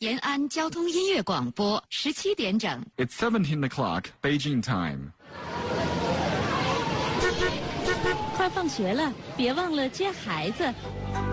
延安交通音乐广播17点整。 It's 17 o'clock, Beijing time. 快放学了，别忘了接孩子。